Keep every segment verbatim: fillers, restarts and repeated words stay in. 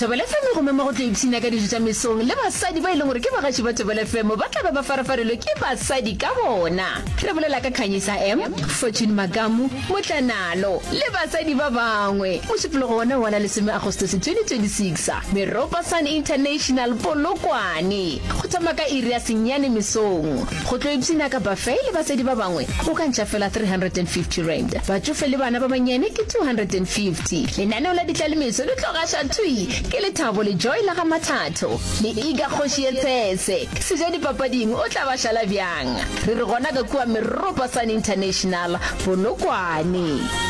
Thobela F M go mema go tlebisina ka dijo tsa mesong le basadi ba ileng gore ke bagashi ba Thobela F M ba tla ba farafarelwe ke basadi ka bona. Re bolela ka Khanyisa M, Fortune Magamu, Motlanalo le basadi ba bangwe. Mo sepologo ona wa le seme August twenty twenty-six. Meropa Sun International Polokwane. Go tsamaka iri ya senyane mesong. Go tlebisina ka buffet le basadi ba bangwe. Go ka ntša fela three hundred fifty rand. Batsofe le bana ba banyane ke two hundred fifty. Lenaneo la ditlalemetso le tlogasha thui ke le Thabo le Joy la ga Mathatho le Iga Khoshi Etsese se ja dipapading o tla ba shala bjang. Re re gona ka kua Meropa Sun International Polokwane.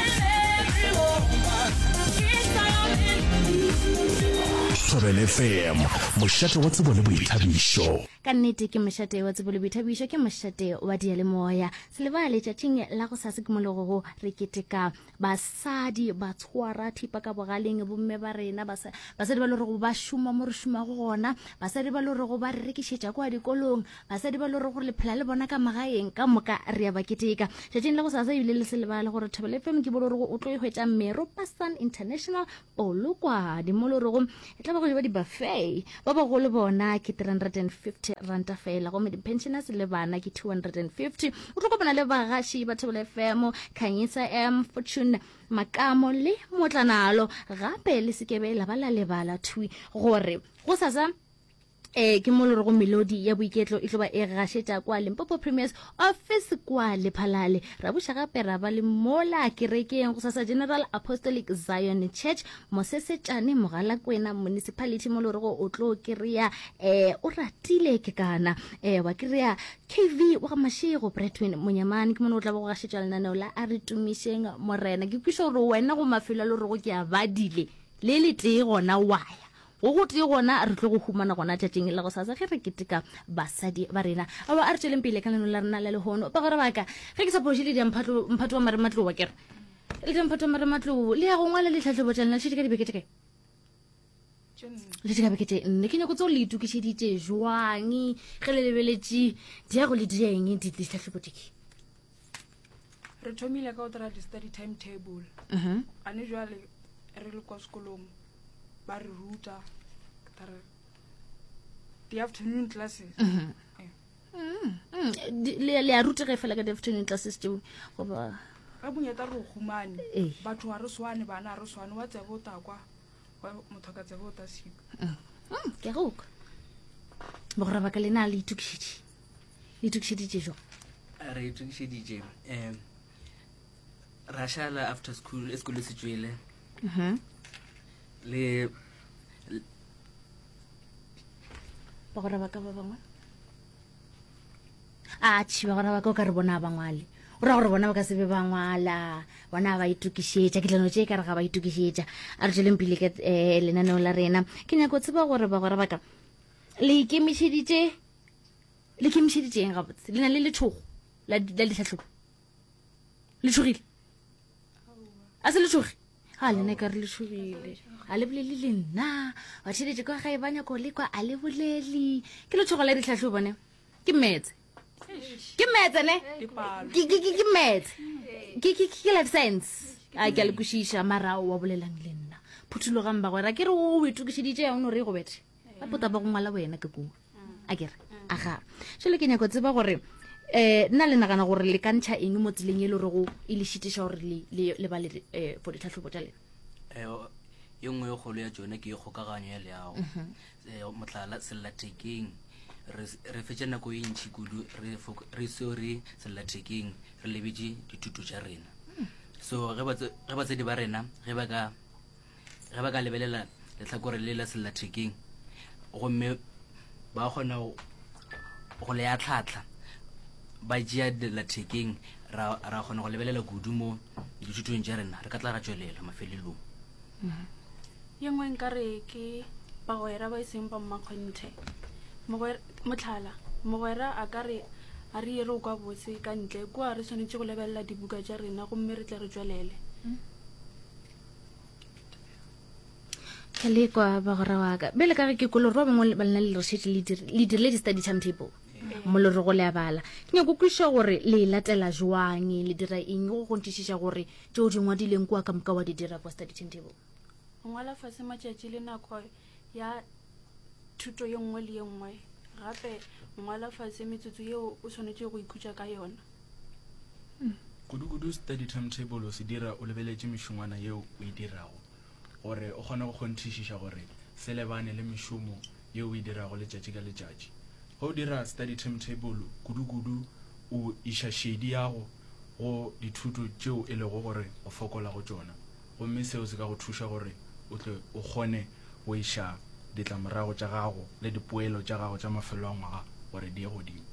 Thobela F M mošate wa tsebo le boithabišo ka nnete ke mošate wa tsebo le boithabišo ke mošate wa dialemoya se le ba le tšatšing la go sa se ke mologo re keteka basadi ba tshwara thipa ka bogaleng bomme ba rena basadi ba le re go ba šoma mo re šoma go gona basadi ba le re go ba re rekišetša kwa dikolong basadi ba le re gore le phela le bona ka magaeng ka moka re ya ba keteka tšatšing la go sa sa ebile le se le ba le gore Thobela F M ke bolo re go o tlo e hwetša Meropa Sun International Polokwane mo le re go e tla ba go ba di buffet ba ba go le bona ke three hundred fifty ranta fela go me di pensioners le bana ke two hundred fifty o tlo kopana le bagashi ba Thobela F M Khanyisa M Fortune Makamo le Motlanalo gape le sekebe la bala le bala thui gore go sa sa eh ke mo le go melodi ya boiketlo e tloba e gashetsa kwa Limpopo Premier's office kwa Lephalale ra busha gape ra ba le mola kerekeng go sa General Apostolic Zion Church Mosese Tjane Mogala kwena municipality mo le go o tlo keria eh o ratile ke kana eh wa keria K V wa Mashego Bretwin Monyamane ke mo o tla go gashetsa lenaneo la a re tumisheng morena ke kwisho ro wena go mafelo le re go ke a badile le le tee gona waya go go tee gona re tlo go humana gona tšatšing la go sa sa ge re keteka basadi ba rena a ba a re tšweleng pele ka leno la rena la lehono ba gore baka ge ke sa pošile di mphatlo mphatlo wa marematlo wa kere le di mphatlo wa marematlo le ya go ngwala le tlhatlhobo tša lena tšhedi ka dibekete kae le tšhedi ka bekete nne ke nyako tse o le itukišeditše jwang ge le lebeletše di ya go le dieng di tlhatlhobo teke re thomile ka o tla di study timetable a ne jwale re le kwa sekolong ba re ruta tare the afternoon classes mm le le a ruta ge fela ka the afternoon classes tšeo go ba ga bunyeta re go humane batho wa re swane bana re swane wa tsebo ta kwa motho ka tsebo ta sipo mm ke go bo gore ba ka lena le itukishedi le itukishedi jo re itukishedi em rashala after school school se tswele mhm le ba gore ba ka ba bangwe a tshi ba gore ba ka ka re bona bangwale o ra gore bona ba ka se be bangwala bona ba itukišetša ke tlano tše ka re ga ba itukišetša a re tšweleng pele ke lenaneo la rena ke nyako tseba gore ba gore ba ka le ikemišeditše le ikemišeditšeng gabotse le na le letšhogo la ditlhatlhobo le tšhogile a se le tšhoge ga le ne ka re le tšhogile a le bolele le nna wa tšheletše kwa ga e banya ko le kwa a le bolele ke le tšhogo la ditlhatlhobo ne ke metse ke metse ne ke metse ke life science a ke a le kwešiša mara wa bolelang le nna phuthulogang ba gore a ke re o itukišeditše yang o re go bete a pota ba go ngwala wena ka kua a kere a ga šele ke nyako tseba gore eh nna le nagana gore le ka ntšha eng mo tseleng e le gore go e le šitiša gore le ba le for ditlhatlhobo tša lena ye nngwe yo kgolo ya tsone ke kgokaganyo ya leago motlala sellathekeng re fetša nako e ntšhi kudu re seo re sellathekeng re lebetse dithuto tša rena so ge batsedi ba rena ge ba ka lebelela letlhakore le la sellathekeng gomme ba kgona go le ya tlhatlha ba tšea dillathekeng ra kgona go lebelela kudu mo dithutong tša rena re ka tla ra tšwelela mafelelong ye nngwe nkare ke bagwera ba eseng ba mmakgonthe motlhala mogwera a ka re a re ere o kwa botse ka ntle kua re tshwanetse go lebelela dibuka tša rena gomme re tle re tswelele ke le kwa bagwera wa ka bele ka ge ke kolo ro bangwe ba lena le research le dirile di-study timetable mo le re go le a bala ke nyako kwiša gore le latela jwang le dira eng go go ntšišiša gore tšeo dingwadileng kua ka moka wa di dira kwa study timetable o ngwala fase matšatši le nako ya thuto ye nngwe le ye nngwe gape o ngwala fase metsotso yeo o tshwanetse go ikhutša ka yona. kudu-kudu study timetable o se dira o lebeletše mešongwana yeo o e dirago gore o kgone go kgonthišiša gore se lebane le mešomo yeo o e dirago letšatši ka letšatši. Go dira study timetable kudu-kudu o iša šedi yago go dithuto tšeo e lego gore o fokola go tšona, gomme seo se ka go thuša gore o tle o kgone go iša ditlamorago tša gago le dipoelo tša gago tša mafelo a ngwaga gore di ye godimo.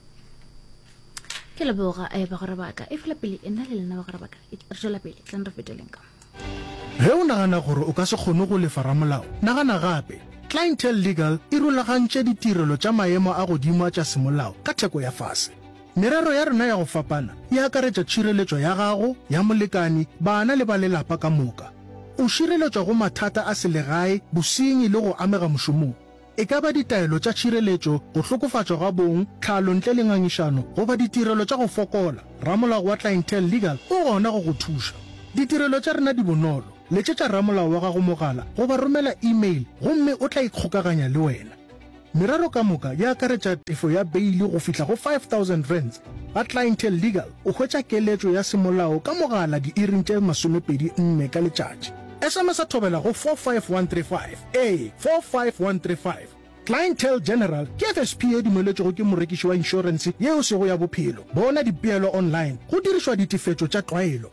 ke leboga e ba gore baka e fela pele e nna le lena ba gore baka re tšwela pele tlang re feteleng ka ge o nagana gore o ka se kgone go lefa ramolao nagana gape Clientele Legal e rulagantše ditirelo tša maemo a godimo a tša semolao ka theko ya fase. Merero ya rena ya go fapana e akaretša tšhireletšo ya gago ya molekani bana le ba lelapa ka moka. O šireletšwa go mathata a selegae bosenyi le go amega mošomong. E ka ba ditaelo tša tšhireletšo go hlokofatšwa ga bong tlhalo ntle le ngangišano goba ditirelo tša go fokola. Ramolao wa Clientele Legal o gona go go thuša. Ditirelo tša rena di bonolo. Letšetša ramolao wa gago mogala goba romela email gomme o tla ikgokaganya le wena. Merero ka moka ya akaretša tefo ya beili go fihla go five thousand rands. Ga Clientele Legal o hwetša keletšo ya semolao ka mogala di iring tše masomepedi nne ka letšatši. S M S a thobela go four five one three five a four five one three five. Clientele General ke F S P e dumeletšego ke morekiši wa insurance yeo sego ya bophelo. Bona dipeelo online go dirišwa ditefetšo tša tlwaelo.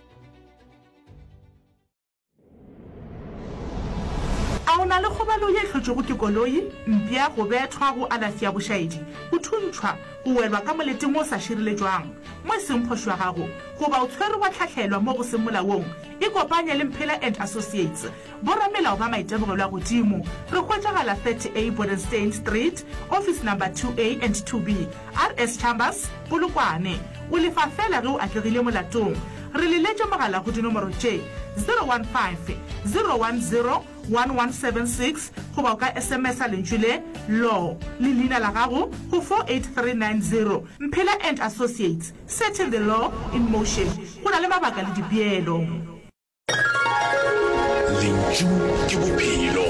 A o na le kgobalo ye hlotšego ke koloi, mpia go bethwa go alafi ya bošaedi, go thuntšhwa go welwa ka moleteng o sa šireletšwang mo e seng phošo ya gago goba o tshwere wa tlhatlhelwa mo go seng molaong, e kopanye le Mphela and Associates boramelao ba maitemogelo a godimo. Re hwetšagala thirty A Bodenstein Street, office number two A and two B, R S Chambers, Polokwane. O lefa fela ge o atlegile molatong. Re le letša mogala go dinomoro tše zero one five zero one zero one one seven six goba o ka S M S a lentšu le law le leina la gago go four eight three nine zero. Mphela and Associates, setting the law in motion. Go na le mabaka le dipeelo. Lentšu ke bophelo.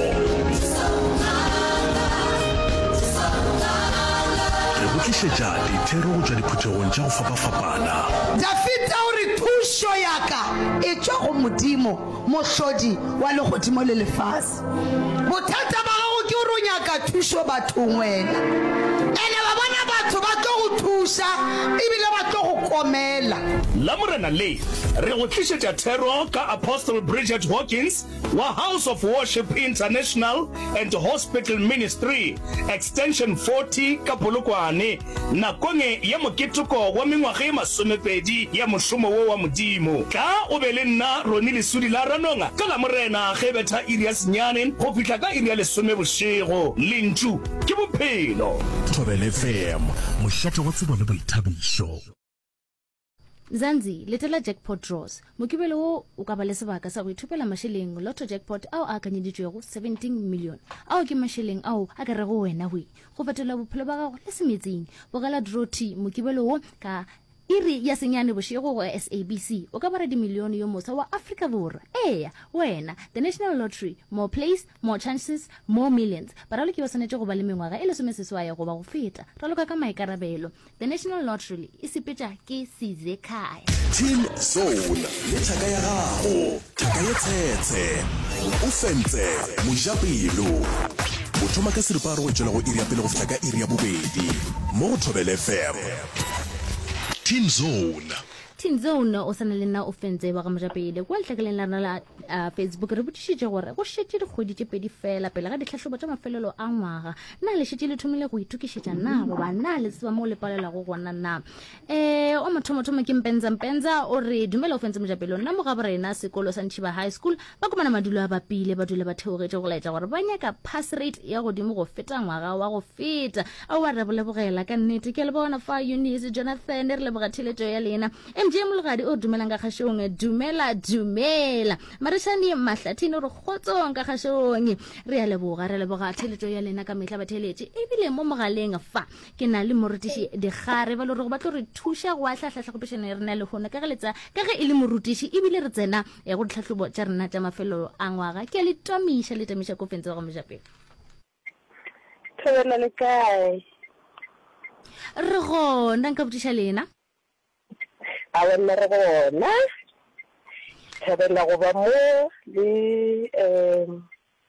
Re botlišetša dithero go tšwa diphuthegong tša go fapafapana. Dafita o re thušo yaka e tšwa go modimo mohlodi wa legodimo le lefase. Bothata ba gago ke gore o nyaka thušo bathong wena, ene ba bona batho ba tlo go thuša ebile ba tlo go komela. La morena le re go tlišetša thero ka Apostle Bridget Hawkins wa House of Worship International and Hospital Ministry extension forty ka Polokwane nakong ya moketoko wa mengwaga e masomepedi ya mošomo wo wa modimo. Ka o be le nna Roni Lesudi la Ranonga ka la morena ge betha iri ya senyane go fihla ka iri ya lesome bošego. Lentšu ke bophelo. Thobela F M mošate wa tsebo le boithabišo. Zanzi letela jackpot draws mokibelo wo o ka ba le sebaka sa go ithupela masheleng lotto jackpot ao a akanyeditšwego seventeen million ao ke masheleng ao a ka rego wena hui go fetola bophelo ba gago le semetseng bogala draw t mokibelo wo ka iri ya senyane bošego go S A B C o ka bara dimilione yo mosa wa Afrika Borwa. Eya wena the National Lottery, more plays, more chances, more millions. Paralo ke ba swanetše go ba le mengwaga e lesome seswai go ba go feta raloka ka maikarabelo. The National Lottery e sepetša ke Size Khaya. Team Zone le thaka ya gago thaka ye tshetse o fentse mojapelo o thoma ka seriparo go tšwela go iri ya pele go fihla ka iri ya bobedi mo go Thobela F M. Team Zone. Team Zone o sana le nna o fentse wa ga mojapele kwa letlakeleng la rena la Facebook re botišitše gore go šetše dikgwedi tše pedi fela pele ga ditlhatlhobo tša mafelelo a ngwaga na le šetše le thomile go itukišetša na goba na le tseba mo le palelago gona na. Eh o mothomothomo ke Mpenza Mpenza o re dumela o fentse mojapele nna mo ga borena sekolo sa Nthiba High School ba komana madulo a bapile ba dule ba theogetše go laetša gore ba nyaka pass rate ya godimo go feta ngwaga wa go feta a wa re bolebogela ka nnete ke le bona fa Eunice Jonathan re le bogathiletšo ya lena je mologadi o dumelang ka kgašong dumela dumela marešane mahlathini re kgotsong ka kgašong re ya leboga re leboga theletšo ya lena ka mehla batheletše ebile mo mogaleng fa ke na le morutiši dikgare ba le gore go batlo re thuša go ahlahlahla kopešane re na le gona ka ge letsa ka ge e le morutiši ebile re tsena ya go ditlhahlobo tša rena tša mafelo a ngwaga ke a le tamiša le tamiša ko fentse go mojapele Thobela le kae re gona nka botiša lena a wena re gona thobela go ba mo le um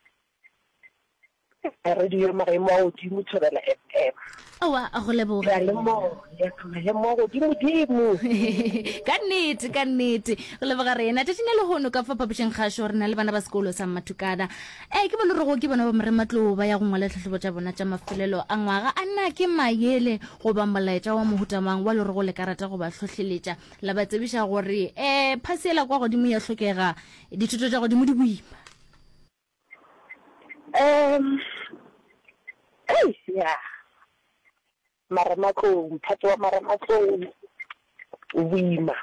radio maemo a godimo Thobela F M awa a go leboga le mo le mo godimo ka nnete ka nnete go leboga rena tšatšing le gono ka fa phapošeng kgašo re na le bana ba sekolo sa Mathukana eh ke bone rego ke bona ba Marematlo ba ya go ngwala tlhatlhobo tša bona tša mafelelo a ngwaga a nna ke mayele go ba molaetša wa mohutamang wa le rego le karata go ba hlohleletša la ba tsebiša gore eh phasela kwa godimo ya hlokega dithuto tša godimo di boima um hey yeah Marematlo mphato wa Marematlo wima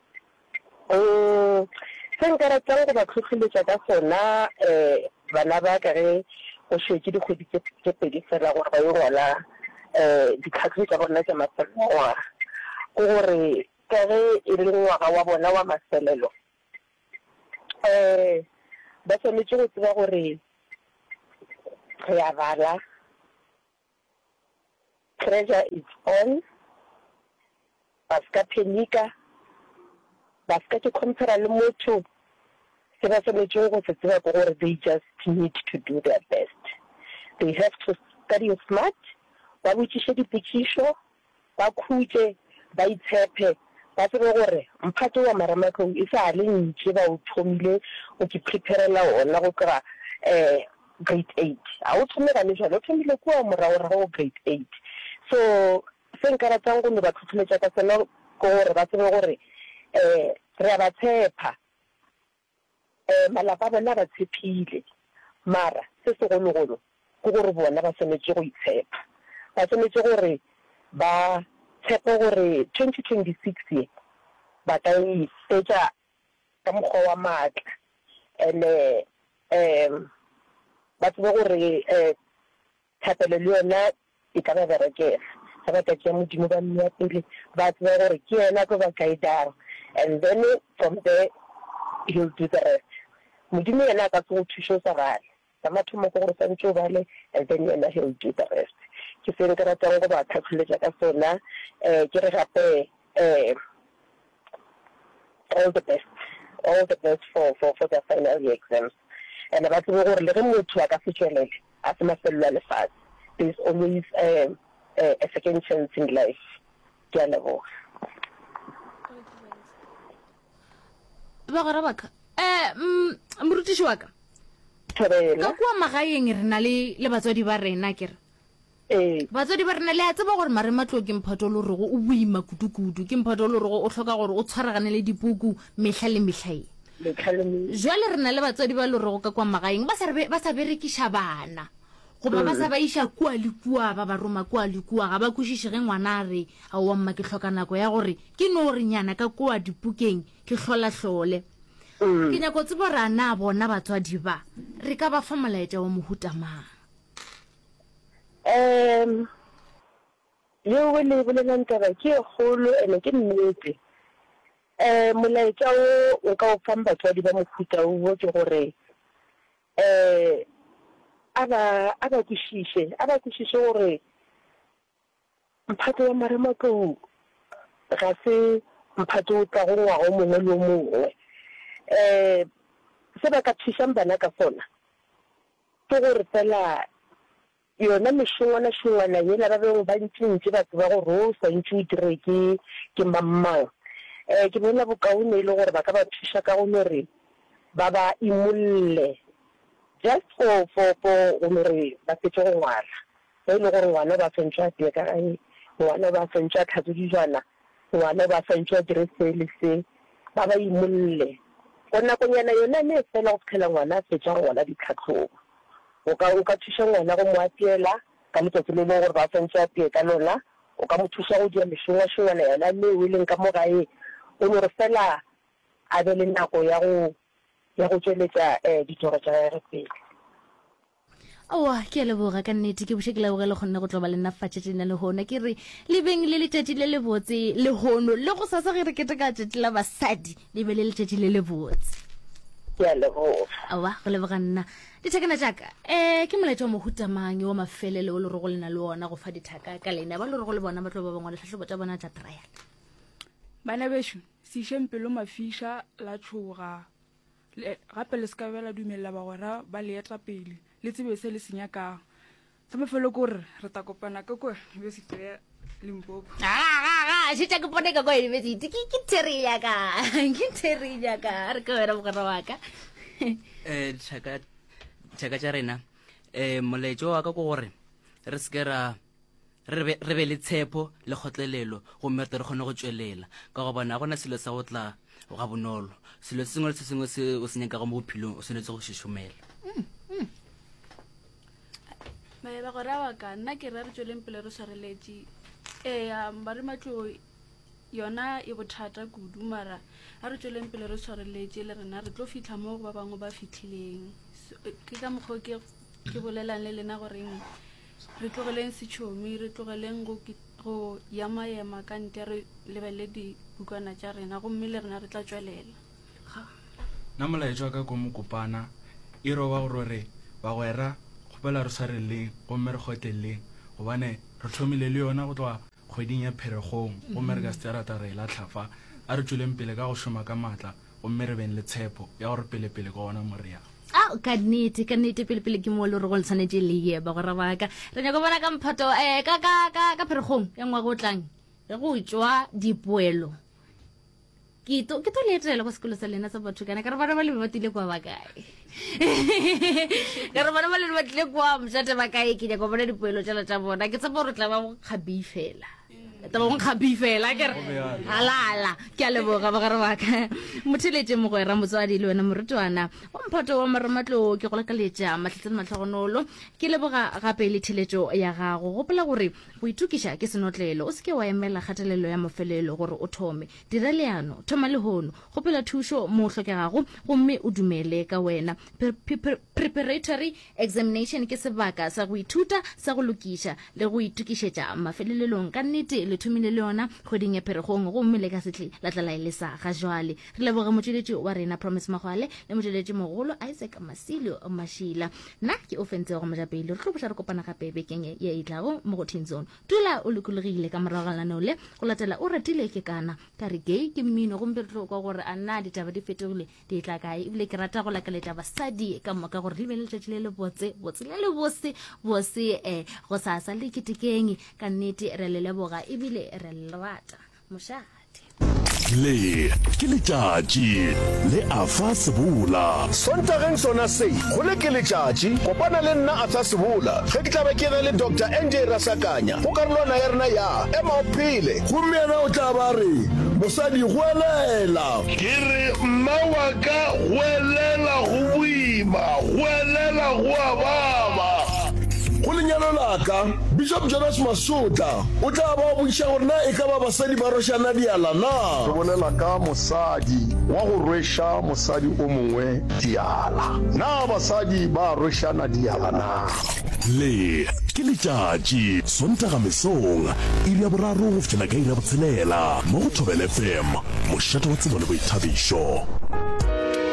um se nka ratang go ba tlhotlheletša ka sona um bana ba ka ge go šwetse dikgwedi tše pedi fela gore ba yo ngwala um ditlhatlhobo tša bona tša mafelelo ke gore ka ge e le ngwaga wa bona wa mafelelo um ba tshwanetse go tseba gore re a bala pressure is on ba ska phenika ba ska ke compare le motho se ba tshwanetse go se tseba ke gore they just need to do their best. They have to study smart ba botšiše dipotšišo ba khutše ba itshepe ba tsebe gore mphato wa Marematlo e sa le ntše ba o thomile o ke preparela ona go kry um grade eight a o thome ka leswa o thomile kua morago-rago grade eight so se nka ratang go ne ba tlhotlheletša ka sena ke gore ba tsebe gore um re a ba tshepa um malapa a bona ba tshepile mara se segologolo ke gore bona ba tshwanetse go itshepa ba tshwanetse gore ba tshepe gore twenty twenty-six ye ba ka e fetša ka mokgwa wa maatla and um ba tsebe gore um thapelo le yona e ka ba berekela ga ba ka tšea modimo ba mmea pele ba tsebe gore ke yena ko ba guidang and then from there he'll do the rest modimo yena a ka se go thuša o sa gale sa mathomo ko gore santse o bale and then yena he'll do the rest ke se nka ratang go ba tlhatlholetša ka sona um ke re gape um all the best all the best for for for their final year exams and ba tsebe gore le ge motho a ka se tšwelele a se mafelelo a lefatshe there's always um, a, a second chance in life ke a leboga ba gore baka eh morutiši wa ka ka kua magaeng re na le le batswadi ba rena kere eh batswadi ba rena le a tseba gore Marematlo ke mphato le rego o boima kudukudu ke mphato le rego o hloka gore o tshwaragane le dipuku mehla le mehlae jwale re na le batswadi ba le rego ka kwa magaeng ba sa ba sa berekiša bana goba ba sa ba iša kua le kua ba ba roma kua le kua ga ba kwešiše ge ngwana re a wa mma ke hloka nako ya gore ke no re nyana ka kua dipukeng ke hlola-hlole ke nyako tsebo re na bona batswadi ba re ka ba fa molaetša wa mohutamang um yo o le bolelang taba ke e kgolo ene ke nnete um molaetša o o ka o fang batswadi ba mohuta o ke gore um a ba a ba kwešiše a ba kwešiše gore mphato wa Marematlo ga se mphato o tla go ngwaga o mongwe le o mongwe um se ba ka thušang bana ka sona ke gore fela yona mešongwana-šongwana yela ba bengwe ba ntši-ntši batho ba gore o swantše o dire ke ke mammang um ke bona bokaone e le gore ba ka ba thuša ka gore ba ba imolle just for for for gore ba fetse go ngwala ba ile gore ngwana ba swantše a tee ka gae ngwana ba swantše a tlhatse dijana ngwana ba swantše a dire se le se ba ba imolle go nakonyana yona ne fela go fitlhela ngwana a fetša go ngwala ditlhatlhobo o ka o ka thuša ngwana go mo apeela ka letsatsi le leng gore ba swantše a tee ka lona o ka mo thuša go dira mešongwa-šongwana yona leo e leng ka mo gae e le re fela a be le nako ya go ya go tsweletsa um ditoro tsa re pele. owa ke a leboga ka nnete ke boše ke lebogele kgonne go tloba le nna fatšhetšena le gona ke re lebeng le letšatši le le botse le gono le go sasa ge re keteka tšatši la basadi le be le letšatši le le botse. Ke a leboga. awa go leboga nna dithakana jaaka um ke molaetša wa mohutamang wa mafelele o le re go lena le ona go fa dithaka ka lena ba le re go le bona ba tlo ba bangwe letlhatlhobo tša bona tša trial. bana bešo sešeng pelo mafiša la tšhoga gape le se ka be la dumelela bagwera ba leeta pele le tsebe se le senyakang sa mafelo ko re re ta kopana ka ko university ya Limpopo. Ah, šetša ke pone ka kwa university ke ke theri yaka ke theri yaka re ka wera mogwera wa ka. eh tšhaka tšhaka tša rena eh moletšo wa ka ko gore re se ke ra re be re be le tshepo le kgotlelelo gomme re kgone go tšwelela ka go bona gona selo sa go tla ga bonolo selo se sengwe le se sengwe se o se nyakago mo bophelong o tshwanetse go šešomela. maeba gore a wa ka nna ke ra re tsweleng pele re swareletše ee ba re matlo yona e bothata kudu mara a re tsweleng pele re swareletše le rena re tlo fitlha mo ba bangwe ba fitlhileng ke ka mokgwa ke ke bolelang le lena goreng re tlogeleng setšhomi re tlogeleng go yama-yama ka nte re lebelele dibukana tša rena gomme le rena re tla tswelela. nna molaetšwa ka ko mokopana e roba gore bagwera kgopela re swareleng gomme re kgotleleng gobane re thomile le yona go tloa kgweding ya pheregong gomme re ka se rata re la tlhafa a re tsweleng pele ka go šoma ka maatla gomme re beng le tshepo ya gore pele-pele ka gona moreang. a ka nnete ka nnete pele-pele ke mo le gore go le tshwanetse le ye ba gore baka re nyako bona ka mphato um ka ka ka ka pheregong ya ngwa go tlang re go tswa dipoelo ke to ke to le etela go sekolo sa lena sa batho kana ka re bana ba le batile kwa bakae ka re bana ba le batile kwa mjate bakae ke ya go bona dipoelo tša tša bona ke tsa bo re tla ba go kgabi fela taba go kgabi fela ke re halala ke a leboga ba gare baka motheletše mogwera motswadi le wena morutwana wa mphato wa maramatlo ke go lakaletša matlhatseng matlhagonolo ke leboga gape le theletšo ya gago gopola gore go itukiša ke senotlelo o seke wa emela kgatelelo ya mafelelo gore o thome dira leano thoma lehono gopela thušo mo o hlokegago gomme o dumele ka wena preparatory examination ke sebaka sa go ithuta sa go lokiša le go itukišetša mafelelelong ka nnete le thomile le yona kgweding ya pheregong gomme le ka setle la tla laelesa ga jwale re leboga motšweletši wa rena Promise Magwale le motšweletši mogolo Isaac Masilo Mashila nna ke ofentse go mojapele re tlo boša re kopana gape bekeng ya itlago mo go Tinzone tula o lokologile ka morago ga lenaneo le go latela o ratile ke kana ka re gay ke mmino gompe re tlo kwa gore a nna ditaba di fetogile di tla kae ebile ke rata go lakaletša basadi ka moka gore le be le letšatši le le botse botse le le bose bose um go sasa le ketekeng ka nnete re le leboga ebile re le rata mošate le ke letšatši le afa sebola sontageng sona se go le ke letšatši kopana le nna afa sebola ge ke tlabe ke na le Doctor N J Rasakanya go karolwana ya rena ya ema o phele gomme yena o tla ba re mosadi hwelela ke re mma wa ka hwelela go boima hwelela go a baba go lenyalo la ka Bishop Jonas Masota o tla ba boiša gore na e ka ba basadi ba rošana diala na re bolela ka mosadi wa go rwesha mosadi o mongwe diala na basadi ba rošana diala na le ke letšatši sontaga mesong iri ya boraro go fitlhela ka iri ya botshelela mo go Thobela F M mošate wa tsebo le boithabišo.